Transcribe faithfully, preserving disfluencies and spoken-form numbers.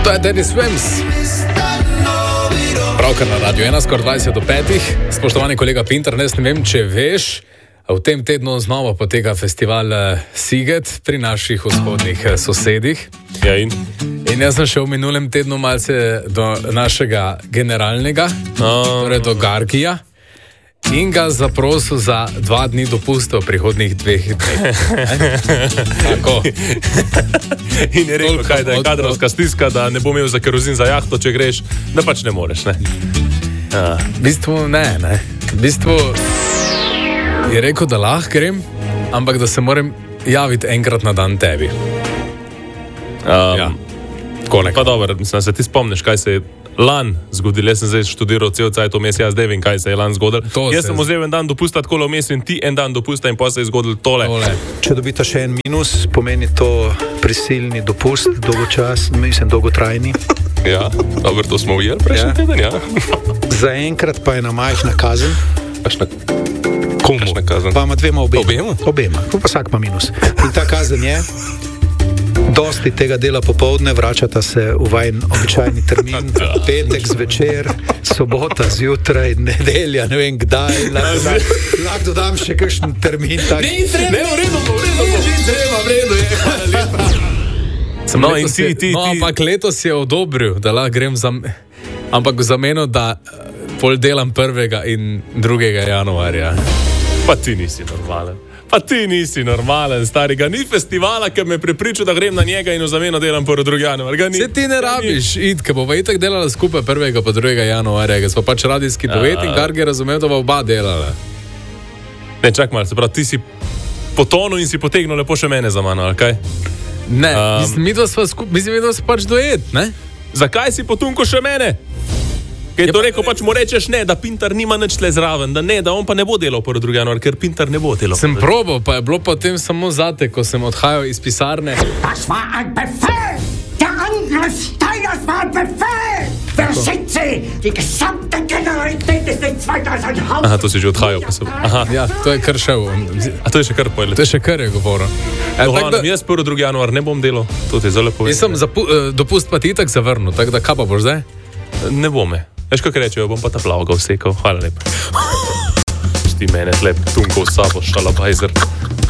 To je Dennis Swims. Pravkar na Radio ena, skoraj dvajset do petih. Spoštovani kolega Pintar, ne vem, če veš, v tem tednu znova poteka festival Siget pri naših vzhodnih sosedih. Ja, in? In jaz sem šel v minulem tednu malce do našega generalnega, oh. torej do Gargija, in ga zaprosil za dva dni dopusta v prihodnih dveh dneh. Tako. In je rekel, kaj, da je kadrovska stiska, da ne bo imel za kerozin za jahto, če greš, da pač ne moreš, ne? Ja. V bistvu ne, ne. V bistvu je rekel, da lahko grem, ampak da se moram javiti enkrat na dan tebi. Um, ja. Pa dobro, mislim, se ti spomniš, kaj se je lan zgodilo. Jaz sem zdaj študiral cel cajt vmes, jaz zdaj vem, kaj se je lan zgodilo. Jaz sem vzel en dan dopusta tako vmes in ti en dan dopusta in pa se je zgodilo tole. tole. Če dobite še en minus, pomeni to prisilni dopust, dolgočas, mislim, dolgotrajni. Ja, dobro, to smo ujeli prejšnji ja. teden, ja. Zaenkrat pa je ena majhna kazen. Kakšna komu? Kazen? Pa ima dvema obema. Obema? Obema, pa vsak ima minus. In ta kazen je, dosti tega dela popoldne, vračata se v vajen običajni termin, petek zvečer, sobota zjutraj, nedelja, ne vem kdaj, lahko, lahko dodam še kakšen termin. Tak. Ne, treba, ne, v redu, v redu, ne, treba, v redu, je, hvala lepa. No, in ti, ti, no, ampak letos je odobril, da lahko grem za, ampak za meno, da pol delam prvega in drugega januarja. Pa ti nisi normalen. Pa ti nisi normalen, stari. Ga ni festivala, ki me prepriča, da grem na njega in v zameno delam prvi drugi januar. Se ti ne rabiš iti, ker bova itak delala skupaj prvega pa drugega januarja, ker smo pač radijski duet in kar je razumel, da bova oba delala. Ne, čak malo, se pravi, ti si potonil in si potegnil lepo še mene za mano, ali kaj? Ne, um, mislim, mi dva sva skupaj, mislim, mi dva sva pač duet, ne? Zakaj si potunko še mene? Ker je to rekel, pač mu rečeš ne, da Pintar nima nič tle zraven, da ne, da on pa ne bo delal prvi drugi januar, ker Pintar ne bo delal. Sem probal, pa je bilo potem samo zate, ko sem odhajal iz pisarne. Das war ein Befehl! Der Angriff Steiners war ein Befehl! Verschickt sie! Die gesamte Generalität ist nicht weiter als ein Haus! Aha, to si že odhajal, pa sem... Aha. Ja, to je kar šel. A to je še kar povedal? To je še kar je govoril. E, tak, da... Jaz prvi drugi januar ne bom delal, to ti je zelo povedal. Jaz sem zapu, dopust pa ti itak zavrnil, tako da kaj pa boš zdaj? Ne bo me. Veš, kako rečejo, bom pa ta plavga vsekal. Hvala lepa. Šti mene tlep, tunko v sabo, šalabajzer.